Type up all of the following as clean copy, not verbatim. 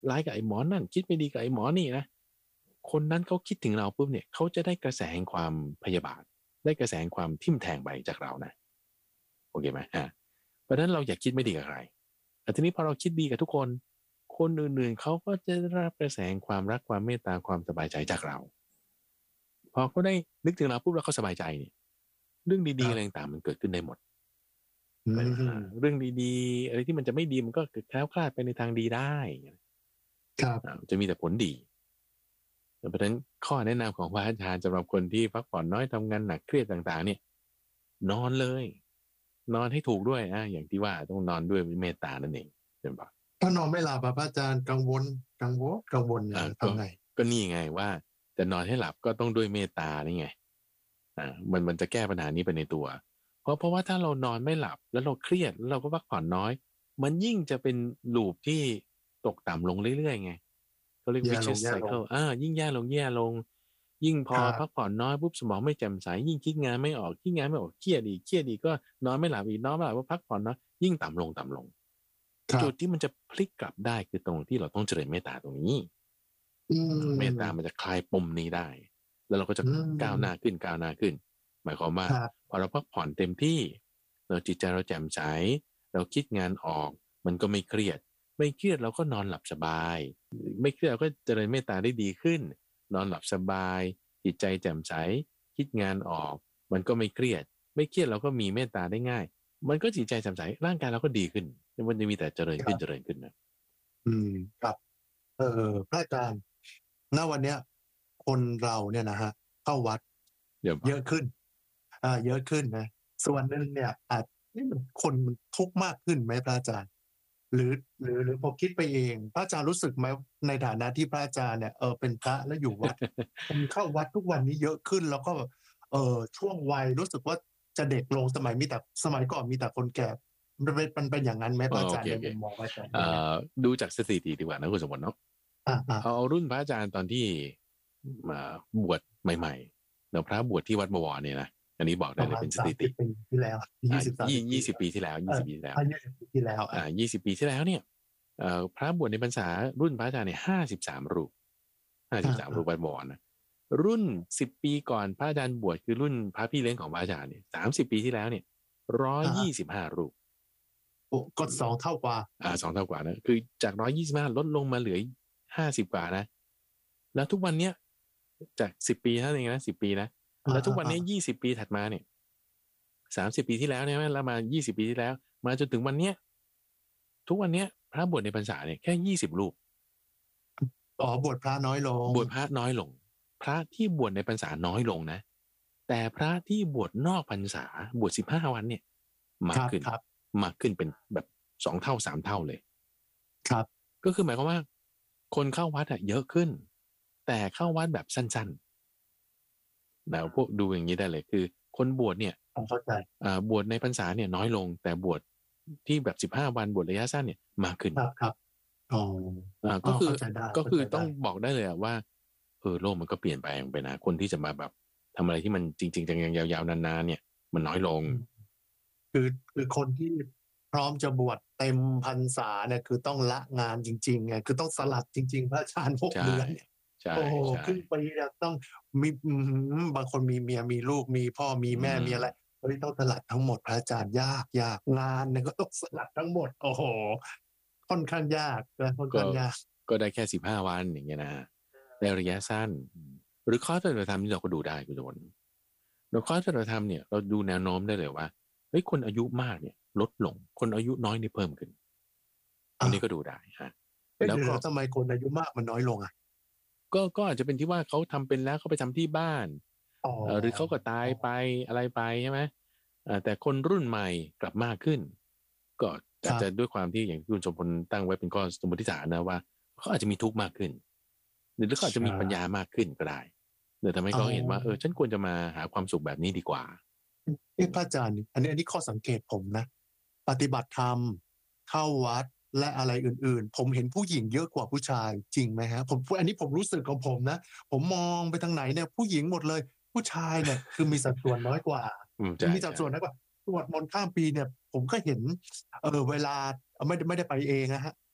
ร้ายกับไอ้หมอนั่นคิดไม่ดีกับไอ้หมอนี่นะคนนั้นเขาคิดถึงเราปุ๊บเนี่ยเขาจะได้กระแสแห่งความพยาบาทได้กระแสแห่งความทิ่มแทงไปจากเรานะโอเคไหมเพราะฉะนั้นเราอย่าคิดไม่ดีกับใครแต่ทีนี้พอเราคิดดีกับทุกคนคนอื่นๆเขาก็จะได้รับกระแสแห่งความรักความเมตตาความสบายใจจากเราพอเขาได้นึกถึงเราปุ๊บแล้วเขาสบายใจเนี่ยเรื่องคดีๆอะไรรับต่างๆมันเกิดขึ้นได้หมดอืเลยมเรื่องดีๆอะไรที่มันจะไม่ดีมันก็แคล้วคลาดไปในทางดีได้ครับจะมีแต่ผลดีเพราะฉะนั้นข้อแนะนำของพระอาจารย์สำหรับคนที่พักผ่อนน้อยทำงานหนักเครียดต่างๆเนี่ยนอนเลยนอนให้ถูกด้วยอย่างที่ว่าต้องนอนด้วยเมตตานั่นเองเป็นปะถ้านอนไม่หลับอะพระอาจารย์กังวลเนี่ยก็ทำไงก็นี่ไงว่าจะนอนให้หลับก็ต้องด้วยเมตตานี่ไงมันจะแก้ปัญหานี้ไปในตัวเพราะว่าถ้าเรานอนไม่หลับแล้วเราเครียดแล้วเราก็พักผ่อนน้อยมันยิ่งจะเป็นลูปที่ตกต่ำลงเรื่อยๆไงเขาเรียกแย่ลง vicious แย่ลง cycle ยิ่งแย่ลงแย่ลงยิ่งพอครับพักผ่อนน้อยปุ๊บสมองไม่แจ่มใสยิ่งคิดงานไม่ออกคิดงานไม่ออกเครียดอีกก็นอนไม่หลับอีกนอนไม่หลับว่าพักผ่อนน้อยยิ่งต่ำลงครับจุดที่มันจะพลิกกลับได้คือตรงที่เราต้องเจริญเมตตาตรงนี้อืเมตตามมันจะคลายปมนี้ได้แล้วเราก็จะอืก้าวหน้ามขึ้นหมายความว่าครับพอเราพักผ่อนเต็มที่เราจิตใจเราแจ่มใสเราคิดงานออกมันก็ไม่เครียดเราก็นอนหลับสบายไม่เครียดเราก็เจริญเมตตาได้ดีขึ้นนอนหลับสบายจิตใจแจ่มใสคิดงานออกมันก็ไม่เครียดเราก็มีเมตตาได้ง่ายมันก็จิตใจแจ่มใสร่างกายเราก็ดีขึ้นมันจะมีแต่เจริญขึ้นเจครับริญขึ้นนะอืมครับเออพระอาจารย์ณวันเนี้ยคนเราเนี่ยนะฮะเข้าวัดเดี๋ยวบอกเยอะขึ้นเยอะขึ้นนะส่วนหนึ่งเนี่ยอาจนี่มันคนมันทุกข์มากขึ้นไหมพระอาจารย์หรือผมคิดไปเองพระอาจารย์รู้สึกไหมในฐานะที่พระอาจารย์เนี่ยเป็นพระแล้วอยู่วัดคนเข้าวัดทุกวันนี้เยอะขึ้นแล้วก็ช่วงวัยรู้สึกว่าจะเด็กลงสมัยก่อนมีแต่คนแก่มันเป็นอย่างนั้นไหมพระอาจารย์ในโอเคมุมมองพระอาจารย์เอ่ยังไงดูจากสถิติดีกว่านะคุณสมบัติเนาะอ่าอ่าเอารุ่นพระอาจารย์ตอนที่มาบวชใหม่ๆเดี๋ยวพระบวชที่วัดบวรเนี่ยนะอันนี้บอกประมาณได้เลยเป็นสถิติ 30 ปีที่แล้วอ่า 20-30 ปียี่สิบปีที่แล้วเออ20 ปีที่แล้ว 20 ปีที่แล้วเนี่ยพระบวชในพรรษารุ่นพระอาจารย์เนี่ย53 รูป53 รูปวัดบวรนะรุ่น10 ปีก่อนพระอาจารย์บวชคือรุ่นพระพี่เลี้ยงของพระอาจารย์เนี่ย30 ปีที่แล้วเนี่ย125 รูปโอ้ก็2 เท่ากว่า 2 เท่ากว่านะคือจาก125ลดลงมาเหลือ50 กว่านะแล้วทุกวันเนี้ยจาก10 ปีเท่านั้นเองนะ10 ปีนะแล้วทุกวันนี้20 ปีถัดมาเนี่ย30 ปีที่แล้วเนี่ยแล้วมา20 ปีที่แล้วมาจนถึงวันเนี้ยทุกวันเนี้ยพระบวชในพรรษาเนี่ยแค่20 รูปบวชพระน้อยลงบวชพระน้อยลงพระที่บวชในพรรษาน้อยลงนะแต่พระที่บวชนอกพรรษาบวช15 วันเนี่ยคมากขึ้นรับครับมากขึ้นเป็นแบบ2 เท่า3 เท่าเลยครับก็คือหมายความว่าคนเข้าวัดอะเยอะขึ้นแต่เข้าวัดแบบสั้นๆนะพวกดูอย่างนี้ได้เลยคือคนบวชเนี่ยผมเข้าใจบวชในพรรษาเนี่ยน้อยลงแต่บวชที่แบบ15 วันบวชระยะสั้นเนี่ยมากขึ้นครับครับอ๋อก็คือเข้าใจได้ก็เข้าใจได้คือต้องบอกได้เลยอะว่าโลกมันก็เปลี่ยนแปลงไปนะคนที่จะมาแบบทำอะไรที่มันจริงๆจังๆยาวๆนานๆเนี่ยมันน้อยลงอืมคือคนที่พร้อมจะบวชเต็มพรรษาเนี่ยคือต้องละงานจริงๆไงคือต้องสลัดจริงๆพระอาจารย์หกใช่เดือนเนี่ยใช่โอ้โหใช่ครึ่ง ปีเนี่ยต้องมีบางคนมีเมียมีลูกมีพ่อมีอืแม่มีอะไรมเฮ้ยต้องสลัดทั้งหมดพระอาจารย์ยากงานเนี่ยก็ต้องสลัดทั้งหมดโอ้โหค่อนข้างยากนะค่อนก็ข้างยากก็ได้แค่15 วันอย่างเงี้ยนะในระยะสั้นหรือข้อปฏิบัติธรรมที่เราก็ดูได้คุณโดน เราข้อปฏิบัติธรรมเนี่ยเราดูแนวโน้มได้เลยว่าเฮ้ยคนอายุมากเนี่ยลดลงคนอายุน้อยนี่เพิ่มขึ้นอันอ่านี้ก็ดูได้ฮะแล้วก็เดี๋ยวทำไมคนอายุมากมันน้อยลงอ่ะก็อาจจะเป็นที่ว่าเขาทำเป็นแล้วเขาไปทำที่บ้านอ๋อหรือเขาก็ตายไปอะไรไปใช่ไหมแต่คนรุ่นใหม่กลับมากขึ้นก็อาจจะครับด้วยความที่อย่างที่คุณสมพลตั้งไว้เป็นข้อสมมติฐานนะว่าเขาอาจจะมีทุกข์มากขึ้นหรือเขาอาจจะใช่มีปัญญามากขึ้นก็ได้เดี๋ยวทำให้อ๋อเขาเห็นว่าฉันควรจะมาหาความสุขแบบนี้ดีกว่าพระอาจารย์อันนี้ข้อสังเกตผมนะปฏิบัติธรรมเข้าวัดและอะไรอื่นๆผมเห็นผู้หญิงเยอะกว่าผู้ชายจริงไหมฮะผมอันนี้ผมรู้สึกของผมนะผมมองไปทางไหนเนี่ยผู้หญิงหมดเลยผู้ชายเนี่ยคือมีสัดส่วนน้อยกว่าใช่มีสัดใช่ส่วนน้อยกว่าสวดมนต์ข้ามปีเนี่ยผมก็เห็นเวลาไม่ได้ไปเองนะฮะ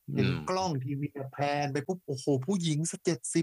เห็นกล้องทีวีแพนไปปุ๊บโอ้โหผู้หญิงสัก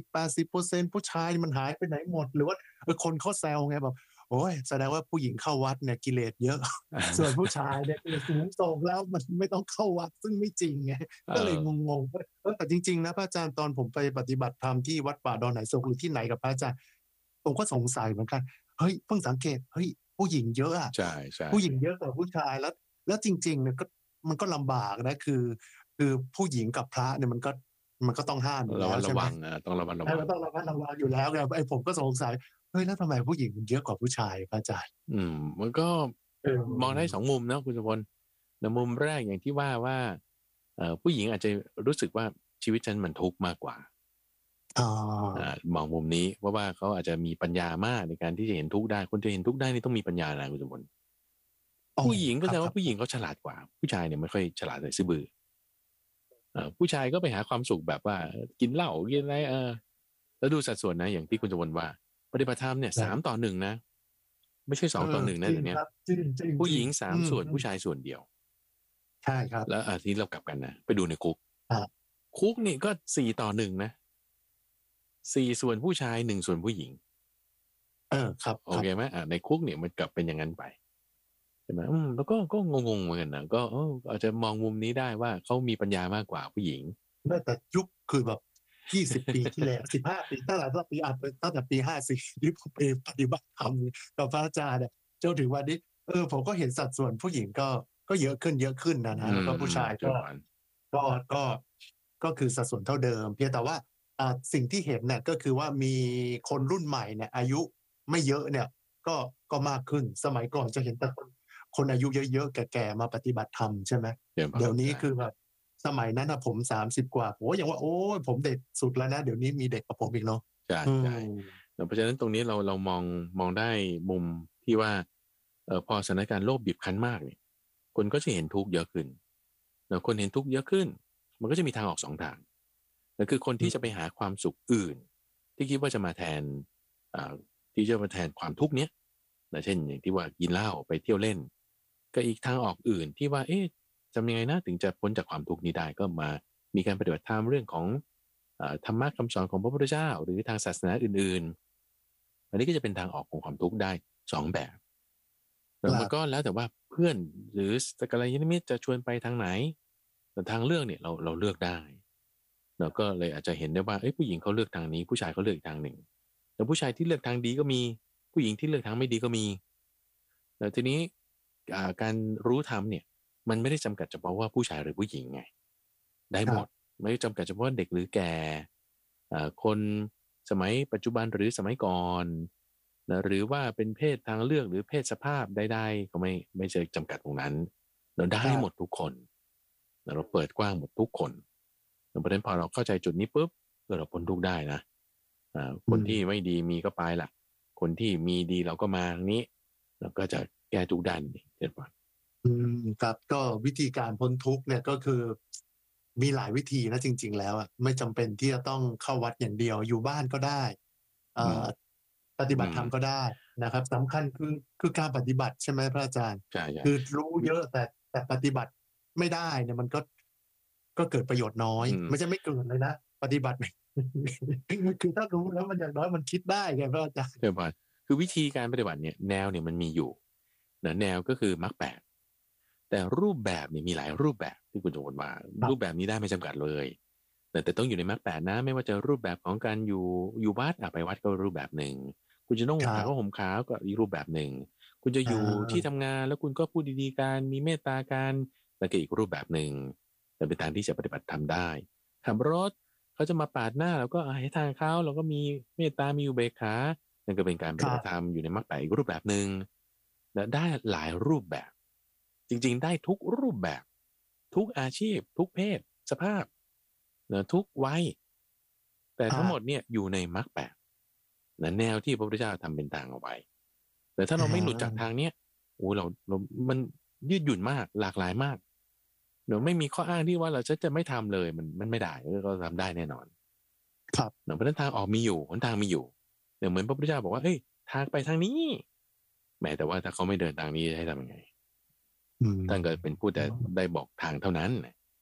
70-80%ผู้ชายมันหายไปไหนหมดหรือว่าคนเขาแซวไงแบบโอ้ยแสดงว่าผู้หญิงเข้าวัดเนี่ยกิเลสเยอะ ส่วนผู้ชายเนี่ยคือสูงส่งแล้วมันไม่ต้องเข้าวัดซึ่งไม่จริงไงก็เลยงงๆแต่จริงๆนะพระอาจารย์ตอนผมไปปฏิบัติธรรมที่วัดป่าดอนไหนโศกหรือที่ไหนกับพระอาจารย์ผมก็สงสัยเหมือนกันเฮ้ยเพิ่งสังเกตเฮ้ยผู้หญิงเยอะอะใช่ใช่ผู้หญิงเยอะกว่าผู้ชายแล้วจริงๆเนี่ยก็มันก็ลำบากนะคือผู้หญิงกับพระเนี่ยมันก็ต้องห้ามอยู่ระแล้วใช่ไหมวัดระวังต้องระวัดระวังมันต้องระมัดระวังอยู่แล้วไงผมก็สงสัยเฮ้ยแล้วทำไมผู้หญิงมันเยอะกว่าผู้ชายพระอาจารย์มันก็เอมองได้อสองมุมนะคุณสมพลในมุมแรกอย่างที่ว่าผู้หญิงอาจจะรู้สึกว่าชีวิตฉันมันทุกข์มากกว่าอ๋อมองมุมนี้ว่าเขาอาจจะมีปัญญามากในการที่จะเห็นทุกข์ได้คนจะเห็นทุกข์ได้นี่ต้องมีปัญญานะคุณสมบัติอ๋อผู้หญิงก็ครับครับแสดงว่าผู้หญิงเขาฉลาดกว่าผู้ชายเนี่ยไม่ค่อยฉลาดเลยซื่อบื้อผู้ชายก็ไปหาความสุขแบบว่ากินเหล้ากินอะไรแล้วดูสัดส่วนนะอย่างที่คุณสมบัติว่าปฏิบัติธรรมเนี่ย3:1นะไม่ใช่2:1นะจริงเดี๋ยวนี้ครับจริงจริงผู้จริงหญิงสามส่วนผู้ชายส่วนเดียวใช่ครับแล้วทีนี้เรากลับกันนะไปดูในคุกอ่าคุกนี่ก็4:1นะ4 ส่วนผู้ชาย1 ส่วนผู้หญิงครับโอครับเคไหมในคุกเนี่ยมันกลับเป็นอย่างนั้นไป ใช่ไหมแล้วก็งงๆเหมือนกันนะก็อาจจะมองมุมนี้ได้ว่าเขามีปัญญามากกว่าผู้หญิงน่าจะยุคคือแบบ20 ปีที่แล้ว15 ปีตั้งแต่ปี54ที่ผมไปปฏิบัติธรรมกับพระอาจารย์เนี่ยจนถึงวันนี้ผมก็เห็นสัดส่วนผู้หญิงก็เยอะขึ้นนะแล้วก็ผู้ชายเจ้าหวานก็ก็ก็คือสัดส่วนเท่าเดิมเพียงแต่ว่าสิ่งที่เห็นเนี่ยก็คือว่ามีคนรุ่นใหม่เนี่ยอายุไม่เยอะเนี่ยก็มากขึ้นสมัยก่อนจะเห็นแต่คนอายุเยอะๆแก่ๆมาปฏิบัติธรรมใช่ไหมเดี๋ยวพเดี๋ยวนี้ใช่คือแบบสมัยนั้นนะผม30 กว่าผมก็ยังว่าโอ้ยผมเด็กสุดแล้วนะเดี๋ยวนี้มีเด็กกว่าผมอีกเนาะใช่อืใช่มเพราะฉะนั้นตรงนี้เรามองได้มุมที่ว่าพอสถานการณ์โลกบีบคั้นมากเนี่ยคนก็จะเห็นทุกข์เยอะขึ้นแล้วคนเห็นทุกข์เยอะขึ้นมันก็จะมีทางออก2 ทางนั่นคือคนที่จะไปหาความสุขอื่นที่คิดว่าจะมาแทนอ่าที่จะมาแทนความทุกข์เนี้ยนะเช่นอย่างที่ว่ากินเหล้าไปเที่ยวเล่นก็อีกทางออกอื่นที่ว่าทำยังไงนะถึงจะพ้นจากความทุกข์นี้ได้ก็มามีการปฏิบัติธรรมเรื่องของธรรมะคำสอนของพระพุทธเจ้าหรือทางศาสนาอื่นๆอันนี้ก็จะเป็นทางออกของความทุกข์ได้2 แบบแล้วมันก็ครับแล้วแต่ว่าเพื่อนหรือสักการยานมิตรจะชวนไปทางไหนแต่ทางเลือกเนี่ยเราเลือกได้เราก็เลยอาจจะเห็นได้ว่าผู้หญิงเขาเลือกทางนี้ผู้ชายเขาเลือกทางหนึ่งแต่ผู้ชายที่เลือกทางดีก็มีผู้หญิงที่เลือกทางไม่ดีก็มีแต่ทีนี้การรู้ธรรมเนี่ยมันไม่ได้จำกัดเฉพาะว่าผู้ชายหรือผู้หญิงไงได้หมดครับไม่ได้จำกัดเฉพาะเด็กหรือแก่คนสมัยปัจจุบันหรือสมัยก่อนนะหรือว่าเป็นเพศทางเลือกหรือเพศสภาพใดๆก็ไม่ใช่จำกัดตรงนั้นเราได้หมดครับทุกคนนะเราเปิดกว้างหมดทุกคนเพราะฉะนั้นพอเราเข้าใจจุดนี้ปุ๊บเราพ้นทุกข์ได้นะคนที่ไม่ดีมีก็ไปล่ะคนที่มีดีเราก็มาทางนี้เราก็จะแก้ทุกด้านนี่เช่นกันครับก็วิธีการพ้นทุกข์เนี่ยก็คือมีหลายวิธีนะจริงๆแล้วไม่จำเป็นที่จะต้องเข้าวัดอย่างเดียวอยู่บ้านก็ได้อืมปฏิบัอืมติธรรมก็ได้นะครับสำคัญคือการปฏิบัติใช่ไหมพระอาจารย์ใช่ใช่คือรู้เยอะแต่ปฏิบัติไม่ได้เนี่ยมันก็เกิดประโยชน์น้อยอืมไม่ใช่ไม่เกิดเลยนะปฏิบัติคือถ้ารู้แล้วมันอย่างน้อยมันคิดได้ไงพระอาจารย์เรียบร้อยคือวิธีการปฏิบัติเนี่ยแนวเนี่ยมันมีอยู่นะแนวก็คือมรรคแปดแต่รูปแบบเนี่ยมีหลายรูปแบบที่คุณจะบอกว่ารูปแบบนี้ได้ไม่จำกัดเลยแต่ต้องอยู่ในมรรคแปดนะไม่ว่าจะรูปแบบของการอยู่วัดไปวัดก็รูปแบบหนึ่งคุณจะต้องห่มขาวก็ครับห่มขาวก็อีกรูปแบบหนึ่งคุณจะอ่อยู่ที่าทำงานแล้วคุณก็พูดดีๆกันมีเมตตากันแล้วก็อีกรูปแบบหนึ่งแต่เป็นทางที่จะปฏิบัติทำได้ขับรถเขาจะมาปาดหน้าเราก็ให้ทางเขาเราก็มีเมตตามีอุเบกขา นั่นก็เป็นการปครับฏิบัติธรรมอยู่ในมรรคแปดอีกรูปแบบหนึ่งและได้หลายรูปแบบ จริงๆได้ทุกรูปแบบ ทุกอาชีพ ทุกเพศ สภาพนะทุกวัยแต่ทั้งหมดครับเนี่ยอยู่ในมรรคแปดนะแนวที่พระพุทธเจ้าทำเป็นทางเอาไว้ แต่ถ้าอ่เราไม่หลุดจากทางาเนี้ยโอ้เรามันยืดหยุ่นมาก หลากหลายมากเดี๋ยวไม่มีข้ออ้างที่ว่าเราจะไม่ทำเลยมันไม่ได้เราทำได้แน่นอนครับเพราะฉะนั้นทางออกมีอยู่หนทางมีอยู่เนี่ยเหมือนพระพุทธเจ้าบอกว่าเอ้ยทางไปทางนี้แม้แต่ว่าถ้าเขาไม่เดินทางนี้จะให้ทำยังไงอืมท่านก็เป็นผู้แต่ได้บอกทางเท่านั้น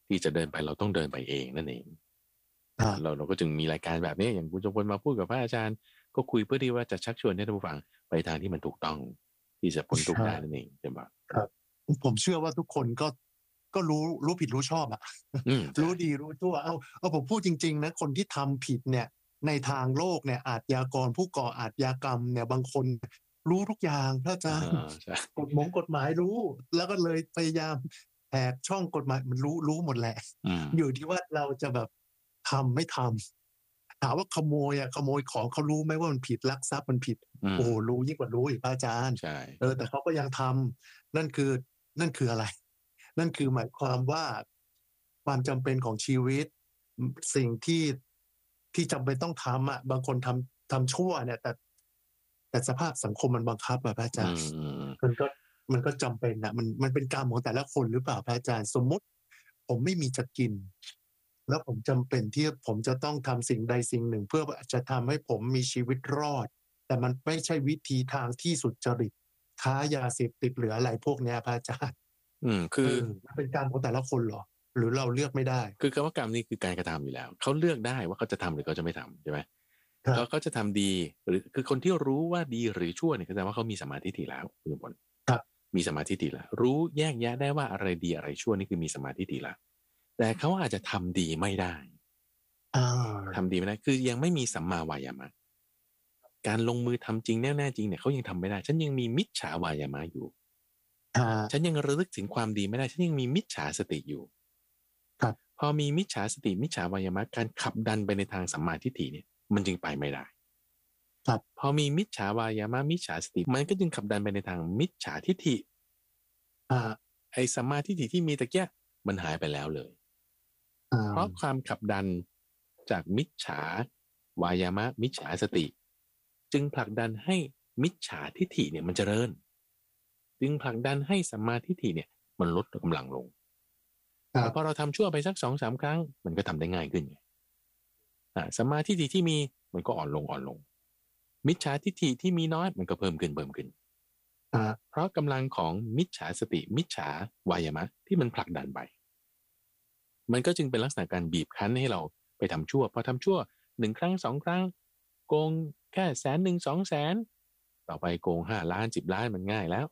ที่จะเดินไปเราต้องเดินไปเองนั่นเองเราก็จึงมีรายการแบบนี้อย่างคุณจงพลมาพูดกับพระอาจารย์ก็คุยเพื่อที่ว่าจะชักชวนให้ท่านผู้ฟังไปทางที่มันถูกต้องที่จะพ้นทุกข์ได้นั่นเองใช่ไหมครับผมเชื่อว่าทุกคนก็รู้ผิดรู้ชอบอะ รู้ดีรู้ชั่วเอาผมพูดจริงๆนะคนที่ทำผิดเนี่ยในทางโลกเนี่ยอาชญากรผู้ก่ออาชญากรรมเนี่ยบางคนรู้ทุกอย่างพระอาจารย์กฎหมายรู้แล้วก็เลยพยายามแหกช่องกฎหมายมันรู้หมดแหละอยู่ที่ว่าเราจะแบบทำไม่ทำถามว่าขโมยของเขารู้ไหมว่ามันผิดลักทรัพย์มันผิดโอ้รู้ยิ่งกว่ารู้อีกพระอาจารย์แต่เขาก็ยังทำนั่นคืออะไรนั่นคือหมายความว่าความจำเป็นของชีวิตสิ่งที่จำเป็นต้องทำอ่ะบางคนทำชั่วเนี่ยแต่สภาพสังคมมันบังคับแบบพระอาจารย์มันก็จำเป็นนะมันเป็นกรรมของแต่ละคนหรือเปล่าพระอาจารย์สมมุติผมไม่มีจะกินแล้วผมจำเป็นที่ผมจะต้องทำสิ่งใดสิ่งหนึ่งเพื่อจะทำให้ผมมีชีวิตรอดแต่มันไม่ใช่วิธีทางที่สุจริตค้ายาเสพติดหรืออะไรพวกนี้พระอาจารย์คือมันเป็นกรรมของแต่ละคนหรอหรือเราเลือกไม่ได้คือคำว่ากรรมนี่คือการกระทำอยู่แล้วเขาเลือกได้ว่าเขาจะทำหรือเขาจะไม่ทำใช่ไหมเขาจะทำดีหรือคือคนที่รู้ว่าดีหรือชั่วเนี่ยแสดงว่าเขามีสมาธิถี่แล้วคุณผลมีสมาธิถี่แล้วรู้แยกแยะได้ว่าอะไรดีอะไรชั่วนี่คือมีสมาธิถี่แล้วแต่เขาอาจจะทำดีไม่ได้ทำดีไม่ได้คือยังไม่มีสัมมาวายามะการลงมือทำจริงแน่ๆจริงเนี่ยเขายังทำไม่ได้ฉันยังมีมิจฉาวายามะอยู่ฉันยังระลึกถึงความดีไม่ได้ฉันยังมีมิจฉาสติอยู่พอมีมิจฉาสติมิจฉาวายามะการขับดันไปในทางสัมมาทิฏฐิเนี่ยมันจึงไปไม่ได้พอมีมิจฉาวายามะมิจฉาสติมันก็จึงขับดันไปในทางมิจฉาทิฏฐิไอ้สัมมาทิฏฐิที่มีตะเกียมันหายไปแล้วเลยเพราะความขับดันจากมิจฉาวายามะมิจฉาสติจึงผลักดันให้มิจฉาทิฏฐิเนี่ยมันเจริญจึงผลักดันให้สัมมาทิฏฐิเนี่ยมันลดกำลังลงแต่พอเราทำชั่วไปสัก 2-3 ครั้งมันก็ทำได้ง่ายขึ้นไงสัมมาทิฏฐิที่มีมันก็อ่อนลงมิจฉาทิฏฐิที่มีน้อยมันก็เพิ่มขึ้นเพราะกำลังของมิจฉาสติมิจฉาวายามะที่มันผลักดันไปมันก็จึงเป็นลักษณะการบีบคั้นให้เราไปทำชั่วพอทำชั่ว1 ครั้ง 2 ครั้งโกงแค่100,000-200,000ต่อไปโกง5 ล้าน10 ล้านมันง่ายแล้ว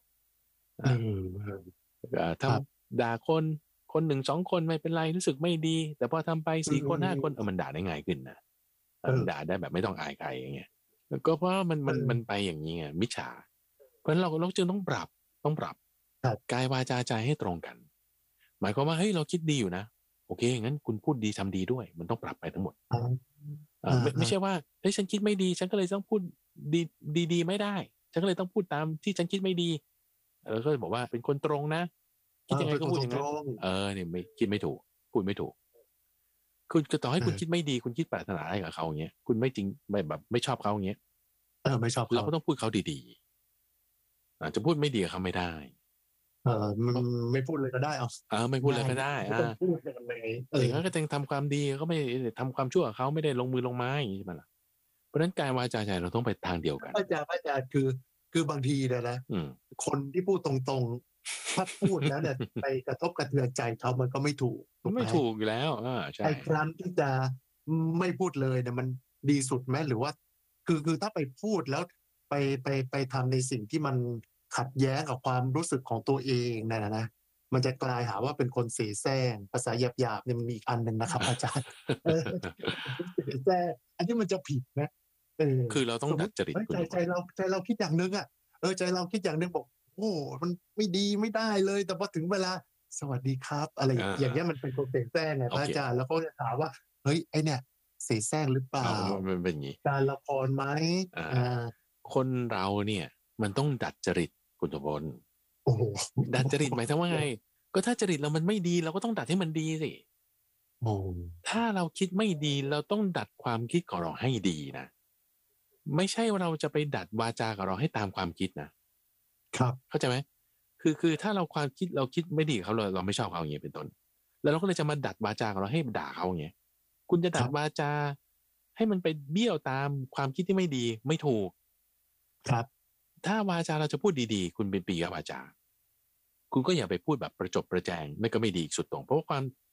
ทำด่าคน1-2 คนไม่เป็นไรรู้สึกไม่ดีแต่พอทำไป4 คน 5 คนมันด่าได้ง่ายขึ้นนะด่าได้แบบไม่ต้องอายใครอย่างเงี้ยแล้วก็เพราะมันไปอย่างนี้ไงมิจฉาเพราะฉะนั้นเราจึงต้องปรับกายวาจาใจให้ตรงกันหมายความว่าเฮ้ยเราคิดดีอยู่นะโอเคงั้นคุณพูดดีทำดีด้วยมันต้องปรับไปทั้งหมดไม่ใช่ว่าเฮ้ยฉันคิดไม่ดีฉันก็เลยต้องพูดดีไม่ได้ฉันก็เลยต้องพูดตามที่ฉันคิดไม่ดีแล้วก็บอกว่าเป็นคนตรงนะคิดยังไงก็พูดอย่างนั้นเนี่ยไม่คิดไม่ถูกพูดไม่ถูกคุณก็ต่อให้คุณคิดไม่ดีคุณคิดปรารถนาอะไรกับเขาอย่างเงี้ยคุณไม่จริงไม่ชอบเขาอย่างเงี้ยไม่ชอบเราก็ต้องพูดเขาดีๆจะพูดไม่ดีกับเขาไม่ได้มันไม่พูดเลยก็ได้ไม่พูดเลยก็ได้ต้องพูดกันเลยอย่างนั้นก็ต้องทำความดีก็ไม่ทำความชั่วเขาไม่ได้ลงมือลงไม้อย่างนี้ใช่ไหมล่ะเพราะฉะนั้นกายวาจาใจเราต้องไปทางเดียวกันพระอาจารย์คือบางทีนะคนที่พูดตรงๆถ้าพูดแล้วเนี่ยไปกระทบกระเทือนใจเขามันก็ไม่ถูกอยู่แล้วใช่ไอ้ครั้งที่จะไม่พูดเลยเนี่ยมันดีสุดไหมหรือว่าคือถ้าไปพูดแล้วไปทำในสิ่งที่มันขัดแย้งกับความรู้สึกของตัวเองนะมันจะกลายหาว่าเป็นคนเสแสร้งภาษาหยาบๆเนี่ยมันมีอีกอันหนึ่งนะครับอาจารย์เสแสร้งอันนี้มันจะผิดนะคือเราต้องดัดจริตใจเราคิดอย่างนึงอ่ะใจเราคิดอย่างนึงบอกโอ้มันไม่ดีไม่ได้เลยแต่พอถึงเวลาสวัสดีครับอะไรอย่างเงี้ยมันเป็นคนเสแสร้งไงพระอาจารย์แล้วก็จะถามว่าเฮ้ยไอเนี่ยเสแสร้งหรือเปล่ามันเป็นอย่างนี้การละครไหมคนเราเนี่ยมันต้องดัดจริตคุณตบลโอ้โหดัดจริตหมายถึงว่าไงก็ถ้าจริตเรามันไม่ดีเราก็ต้องดัดให้มันดีสิถ้าเราคิดไม่ดีเราต้องดัดความคิดของเราให้ดีนะไม่ใช่ว่าเราจะไปดัดวาจาของเราให้ตามความคิดนะครับเข้าใจไหมคือถ้าเราความคิดเราคิดไม่ดีเขาเราไม่ชอบเขาอย่างเงี้ยเป็นต้นแล้วเราก็เลยจะมาดัดวาจาของเราให้ด่าเขาอย่างเงี้ยคุณจะดัดวาจาให้มันไปเบี้ยวตามความคิดที่ไม่ดีไม่ถูกครับถ้าวาจาเราจะพูดดีๆคุณเป็นปีกวาจาคุณก็อย่าไปพูดแบบประจบประแจงไม่ก็ไม่ดีอีกสุดตรงเพราะว่า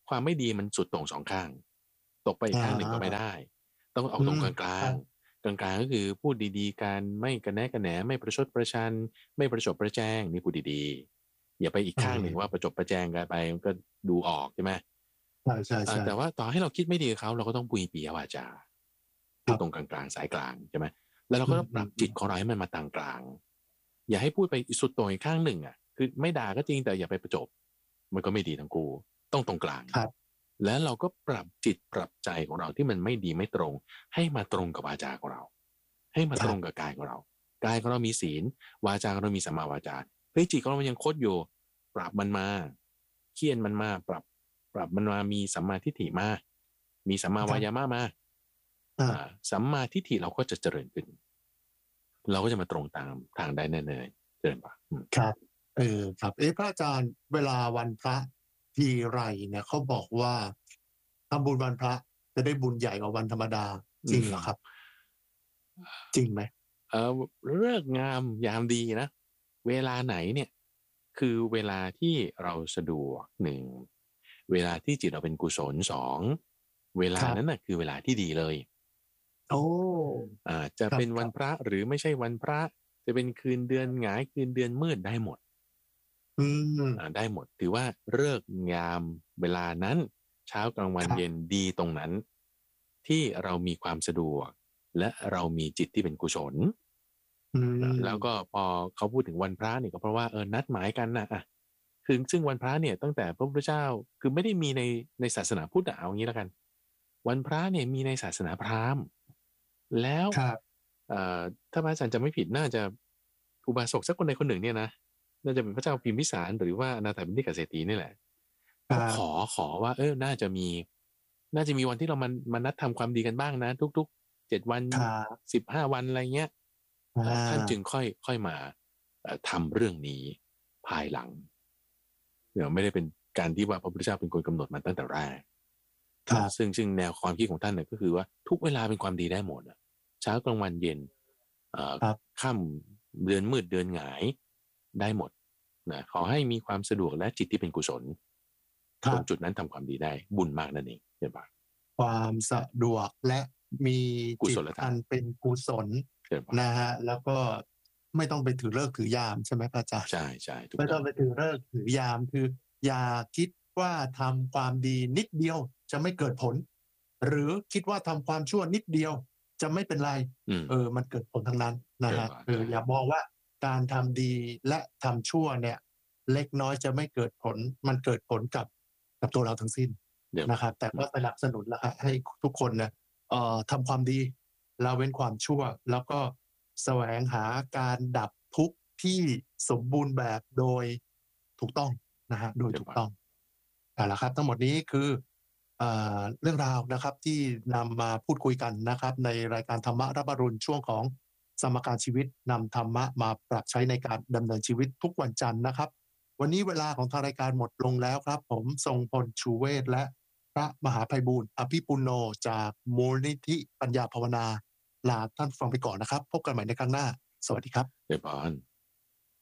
ความไม่ดีมันสุดโต่งสองข้าง ตกไปอีกข้างหนึ่งก็ไม่ได้ ต้องเอาตรงกลางกลางก็คือพูดดีๆกันไม่กระแนะกระแหนไม่ประชดประชันไม่ประจบประแจงนี่พูดดีๆอย่าไปอีกข้างหนึ่งว่าประจบประแจงกันไปมันก็ดูออกใช่ไหมใช่แต่ว่าต่อให้เราคิดไม่ดีกับเขาเราก็ต้องปุยปียวาจาพูดตรงกลางๆสายกลางใช่ไหมแล้วเราก็ต้องปรับจิตของเราให้มันมาต่างกลางอย่าให้พูดไปสุดโต่งอีกข้างหนึ่งอ่ะคือไม่ด่าก็จริงแต่อย่าไปประจบมันก็ไม่ดีทั้งคู่ต้องตรงกลางแล้วเราก็ปรับจิตปรับใจของเราที่มันไม่ดีไม่ตรงให้มาตรงกับวาจาของเราให้มาตรงกับกายของเรากายของเรามีศีลวาจาของเรามีสัมมาวาจาเฮ้ยจิตของเรามันยังคดอยู่ปรับมันมาเคี่ยนมันมาปรับมันมามีสัมมาทิฏฐิมามีสัมมาวายามะมาสัมมาทิฏฐิเราก็จะเจริญขึ้นเราก็จะมาตรงตามทางได้แน่ๆเจริญป่ะครับครับพระอาจารย์เวลาวันพระทีไรเนี่ยเขาบอกว่าทำบุญวันพระจะได้บุญใหญ่กว่าวันธรรมดาจริงเหรอครับจริงไหมฤกษ์งามยามดีนะเวลาไหนเนี่ยคือเวลาที่เราสะดวกหนึ่งเวลาที่จิตเราเป็นกุศลสองเวลานั้นน่ะคือเวลาที่ดีเลยโอ้จะเป็นวันพระหรือไม่ใช่วันพระจะเป็นคืนเดือนหงายคืนเดือนมืดได้หมดได้หมดถือว่าฤกษ์งามเวลานั้นเช้ากลางวันเย็นดีตรงนั้นที่เรามีความสะดวกและเรามีจิตที่เป็นกุศลแล้วก็พอเขาพูดถึงวันพระเนี่ยก็เพราะว่านัดหมายกันนะคือซึ่งวันพระเนี่ยตั้งแต่พระพุทธเจ้าคือไม่ได้มีในศาสนาพุทธเอางี้แล้วกันวันพระเนี่ยมีในศาสนาพราหมณ์แล้วถ้าพระอาจารย์จะไม่ผิดน่าจะอุบาสกสักคนใดคนหนึ่งเนี่ยนะน่าจะเป็นพระเจ้าพิมพิสารหรือว่าอนาถบิณฑิกเศรษฐีนี่แหละก็ขอว่าน่าจะมีวันที่เรามานัดทำความดีกันบ้างนะทุกๆ7 วัน15 วันอะไรเงี้ยท่านจึงค่อยมาทำเรื่องนี้ภายหลังไม่ได้เป็นการที่ว่าพระพุทธเจ้าเป็นคนกำหนดมาตั้งแต่แรกซึ่งแนวความคิดของท่านเนี่ยก็คือว่าทุกเวลาเป็นความดีได้หมดเช้ากลางวันเย็นค่ำเดือนมืดเดือนหงายได้หมดนะขอให้มีความสะดวกและจิตที่เป็นกุศลตรงจุดนั้นทำความดีได้บุญมากนั่นเองเห็นปะความสะดวกและมีจิตอันเป็นกุศลนะฮะแล้วก็ไม่ต้องไปถือฤกษ์ถือยามใช่ไหมพระอาจารย์ใช่ไม่ต้องไปถือฤกษ์ถือยามคืออย่าคิดว่าทำความดีนิดเดียวจะไม่เกิดผลหรือคิดว่าทำความชั่วนิดเดียวจะไม่เป็นไรมันเกิดผลทั้งนั้นนะฮะอย่ามองว่าการทำดีและทำชั่วเนี่ยเล็กน้อยจะไม่เกิดผลมันเกิดผลกับตัวเราทั้งสิ้นนะครับแต่ก็สนับสนุนแล้วให้ทุกคนเนี่ยทำความดีละเว้นความชั่วแล้วก็แสวงหาการดับทุกข์ที่สมบูรณ์แบบโดยถูกต้องนะฮะโดยถูกต้องละครับทั้งหมดนี้คือเรื่องราวนะครับที่นำมาพูดคุยกันนะครับในรายการธรรมะรับอรุณช่วงของสมการชีวิตนำธรรมะมาปรับใช้ในการดำเนินชีวิตทุกวันจันทร์นะครับวันนี้เวลาของทางรายการหมดลงแล้วครับผมทรงพลชูเวศและพระมหาไพบูลย์อภิปุโนจากมูลนิธิปัญญาภาวนาลาท่านฟังไปก่อนนะครับพบกันใหม่ในครั้งหน้าสวัสดีครับเดบอน